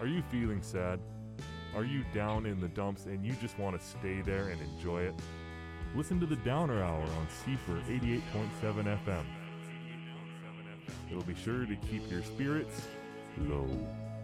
Are you feeling sad? Are you down in the dumps and you just want to stay there and enjoy it? Listen to the Downer Hour on Seefer 88.7 FM. It'll be sure to keep your spirits low.